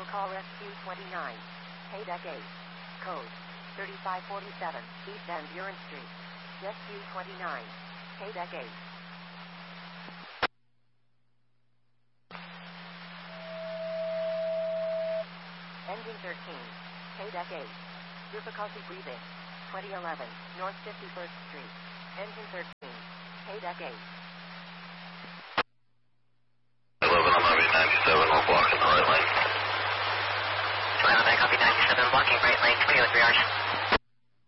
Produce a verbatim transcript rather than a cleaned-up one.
Vehicle call Rescue twenty-nine. Paydeck eight. Code thirty-five forty-seven, East End Buren Street. Rescue twenty-nine. Paydeck eight. Engine thirteen. Paydeck eight. Difficulty breathing. twenty eleven, North fifty-first Street. Engine thirteen. Paydeck eight. eleven, I'm Navy ninety-seven, we're blocking the right lane. twelve, I copy ninety-seven, blocking right lane, twenty oh three hours.